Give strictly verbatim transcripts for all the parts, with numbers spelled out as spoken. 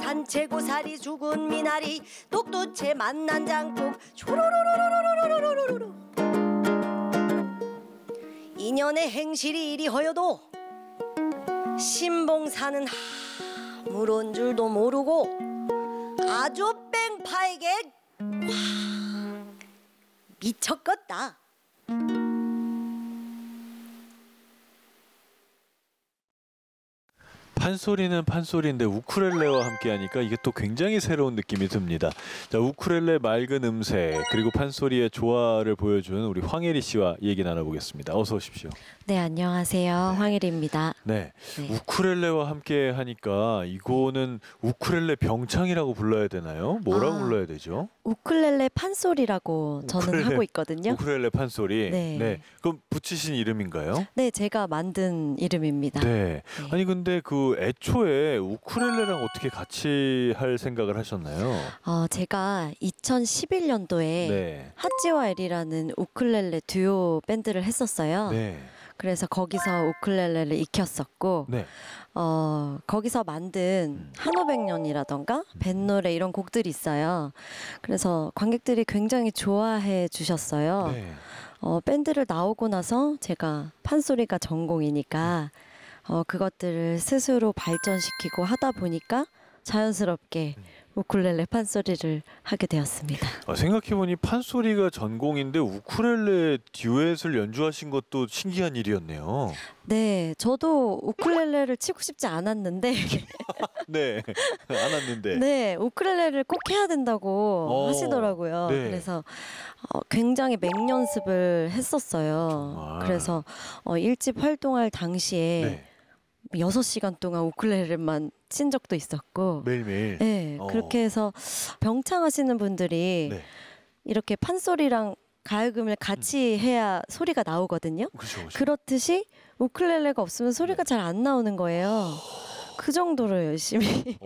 산채 고사리 죽은 미나리 독두채 만난 장국 초로로로로로로로로로로 인연의 행실이 이리 허여도 신봉사는 아무런 줄도 모르고 아주 뺑파에게 와 미쳤겠다. 판소리는 판소리인데 우쿨렐레와 함께하니까 이게 또 굉장히 새로운 느낌이 듭니다. 자, 우쿨렐레 맑은 음색 그리고 판소리의 조화를 보여준 우리 황혜리 씨와 얘기 나눠보겠습니다. 어서 오십시오. 네, 안녕하세요. 네. 황혜리입니다. 네. 네, 우쿨렐레와 함께하니까 이거는 우쿨렐레 병창이라고 불러야 되나요? 뭐라고 아, 불러야 되죠? 우쿨렐레 판소리라고 저는 우쿨렐레, 하고 있거든요. 우쿨렐레 판소리. 네. 네. 그럼 붙이신 이름인가요? 네, 제가 만든 이름입니다. 네. 네. 아니 근데 그 애초에 우쿨렐레랑 어떻게 같이 할 생각을 하셨나요? 어, 제가 이천십일 년도에 네. 하찌와 엘이라는 우쿨렐레 듀오 밴드를 했었어요. 네. 그래서 거기서 우쿨렐레를 익혔었고 네. 어, 거기서 만든 한오백년이라던가 뱃노래 이런 곡들이 있어요. 그래서 관객들이 굉장히 좋아해 주셨어요. 네. 어, 밴드를 나오고 나서 제가 판소리가 전공이니까 어, 그것들을 스스로 발전시키고 하다 보니까 자연스럽게 우쿨렐레 판소리를 하게 되었습니다. 아, 생각해보니 판소리가 전공인데 우쿨렐레 듀엣을 연주하신 것도 신기한 일이었네요. 네, 저도 우쿨렐레를 치고 싶지 않았는데 네, 않았는데 네, 우쿨렐레를 꼭 해야 된다고 어, 하시더라고요. 네. 그래서 어, 굉장히 맹연습을 했었어요. 정말. 그래서 어, 일집 활동할 당시에 네. 여섯 시간 동안 우쿨렐레만 친 적도 있었고 매일매일 네, 어. 그렇게 해서 병창하시는 분들이 네. 이렇게 판소리랑 가야금을 같이 음. 해야 소리가 나오거든요. 그쵸, 그쵸. 그렇듯이 우쿨렐레가 없으면 소리가 네. 잘 안 나오는 거예요. 그 정도로 열심히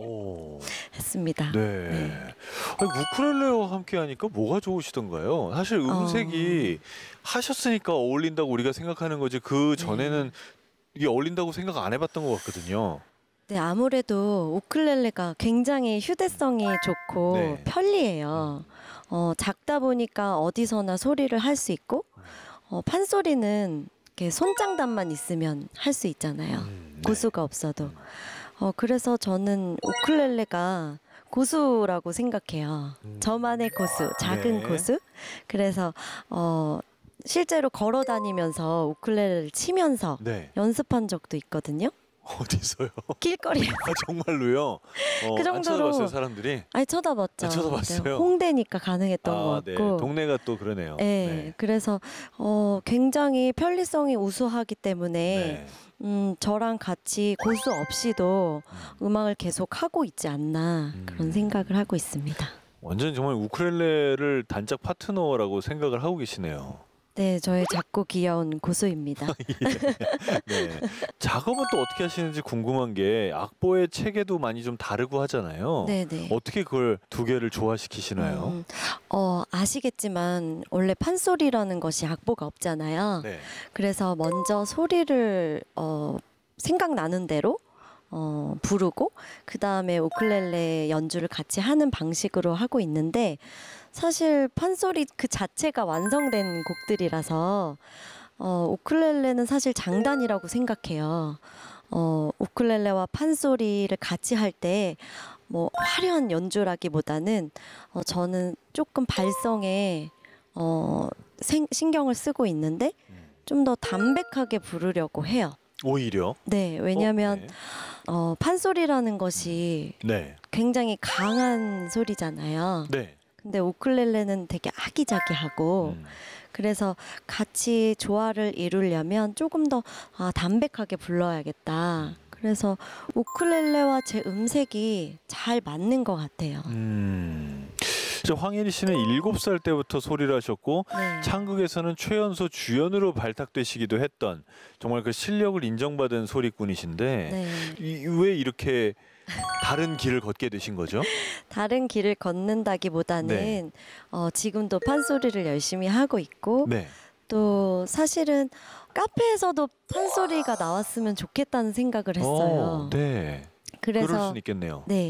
했습니다. 네. 네. 아니, 우쿨렐레와 함께 하니까 뭐가 좋으시던가요? 사실 음색이 어. 하셨으니까 어울린다고 우리가 생각하는 거지 그 전에는 네. 이게 어울린다고 생각 안 해봤던 것 같거든요. 네, 아무래도 우쿨렐레가 굉장히 휴대성이 좋고 네. 편리해요. 어, 작다 보니까 어디서나 소리를 할 수 있고 어, 판소리는 이렇게 손장단만 있으면 할 수 있잖아요. 음, 네. 고수가 없어도. 어, 그래서 저는 우쿨렐레가 고수라고 생각해요. 음. 저만의 고수, 작은 네. 고수. 그래서 어, 실제로 걸어 다니면서 우쿨렐레를 치면서 네. 연습한 적도 있거든요. 어디서요? 길거리에서. 아, 정말로요? 어, 그 정도로. 안 쳐다봤어요, 사람들이? 아니, 쳐다봤죠. 아, 쳐다봤어요? 네, 홍대니까 가능했던 아, 것 같고. 네. 동네가 또 그러네요. 네, 네. 그래서 어, 굉장히 편리성이 우수하기 때문에 네. 음, 저랑 같이 고수 없이도 음. 음악을 계속 하고 있지 않나 음. 그런 생각을 하고 있습니다. 완전 정말 우쿨렐레를 단짝 파트너라고 생각을 하고 계시네요. 네, 저의 작고 귀여운 고수입니다. 예. 네. 작업은 또 어떻게 하시는지 궁금한 게 악보의 체계도 많이 좀 다르고 하잖아요. 네네. 어떻게 그걸 두 개를 조화시키시나요? 음, 어, 아시겠지만 원래 판소리라는 것이 악보가 없잖아요. 네. 그래서 먼저 소리를 어, 생각나는 대로 어, 부르고 그 다음에 우쿨렐레 연주를 같이 하는 방식으로 하고 있는데 사실 판소리 그 자체가 완성된 곡들이라서 어, 우쿨렐레는 사실 장단이라고 생각해요. 어, 우쿨렐레와 판소리를 같이 할 때 뭐 화려한 연주라기보다는 어, 저는 조금 발성에 어, 생, 신경을 쓰고 있는데 좀 더 담백하게 부르려고 해요. 오히려? 네, 왜냐하면 어, 네. 어, 판소리라는 것이 네. 굉장히 강한 소리잖아요. 네. 근데 우쿨렐레는 되게 아기자기하고 음. 그래서 같이 조화를 이루려면 조금 더 아, 담백하게 불러야겠다. 그래서 우쿨렐레와 제 음색이 잘 맞는 것 같아요. 음. 황혜리 씨는 일곱 살 때부터 소리를 하셨고 네. 창극에서는 최연소 주연으로 발탁되시기도 했던 정말 그 실력을 인정받은 소리꾼이신데 네. 이, 왜 이렇게 다른 길을 걷게 되신 거죠? 다른 길을 걷는다기보다는 네. 어, 지금도 판소리를 열심히 하고 있고 네. 또 사실은 카페에서도 판소리가 나왔으면 좋겠다는 생각을 했어요. 오, 네. 그래서 그럴 수 있겠네요. 네.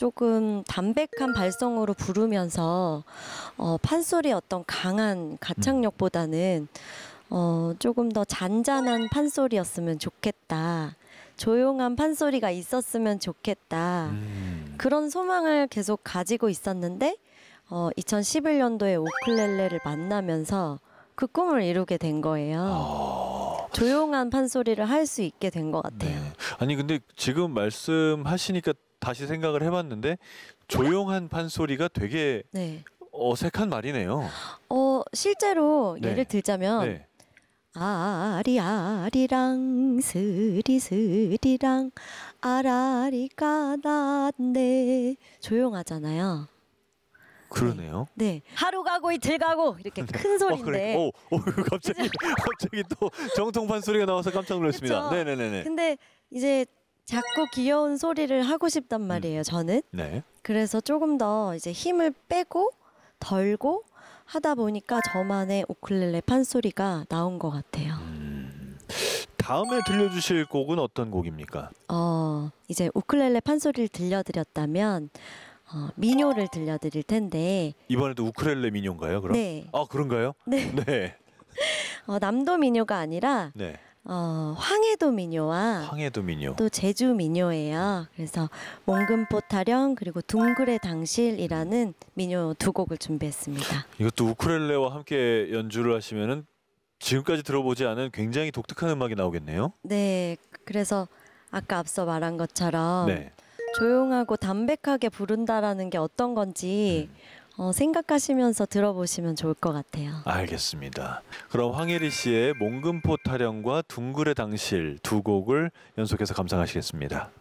조금 담백한 발성으로 부르면서 어, 판소리의 어떤 강한 가창력보다는 어, 조금 더 잔잔한 판소리였으면 좋겠다. 조용한 판소리가 있었으면 좋겠다. 음. 그런 소망을 계속 가지고 있었는데 어, 이천십일 년도에 우쿨렐레를 만나면서 그 꿈을 이루게 된 거예요. 아. 조용한 판소리를 할 수 있게 된 것 같아요. 네. 아니 근데 지금 말씀하시니까 다시 생각을 해봤는데 조용한 판소리가 되게 네. 어색한 말이네요. 어, 실제로 네. 예를 들자면 네. 아리아리랑 스리스리랑 아라리가 났네 조용하잖아요. 그러네요. 네, 하루 가고 이틀 가고 이렇게 큰 어, 소리인데 그래. 오, 오, 갑자기 갑자기 또 정통 판소리가 나와서 깜짝 놀랐습니다. 그쵸? 네네네네. 근데 이제 작고 귀여운 소리를 하고 싶단 말이에요. 저는 네. 그래서 조금 더 이제 힘을 빼고 덜고 하다 보니까 저만의 우쿨렐레 판소리가 나온 것 같아요. 음, 다음에 들려주실 곡은 어떤 곡입니까? 어, 이제 우쿨렐레 판소리를 들려드렸다면 어, 민요를 들려드릴 텐데 이번에도 우쿨렐레 민요인가요? 그럼? 네, 아 그런가요? 네. 네. 어, 남도 민요가 아니라 네. 어, 황해도 민요와 황해도 민요. 또 제주 민요예요. 그래서 몽금포 타령 그리고 둥그레 당실이라는 민요 두 곡을 준비했습니다. 이것도 우쿨렐레와 함께 연주를 하시면은 지금까지 들어보지 않은 굉장히 독특한 음악이 나오겠네요. 네, 그래서 아까 앞서 말한 것처럼 네. 조용하고 담백하게 부른다라는 게 어떤 건지 어, 생각하시면서 들어보시면 좋을 것 같아요. 알겠습니다. 그럼 황혜리 씨의 몽금포 타령과 둥그레 당실 두 곡을 연속해서 감상하시겠습니다.